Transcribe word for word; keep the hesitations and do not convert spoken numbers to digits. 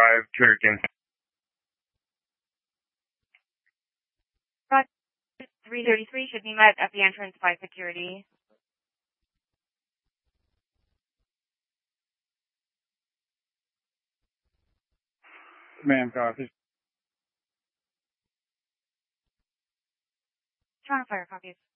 five, two hundred ten. Roger, three thirty-three should be met at the entrance by security. Ma'am, copy. Toronto Fire copies.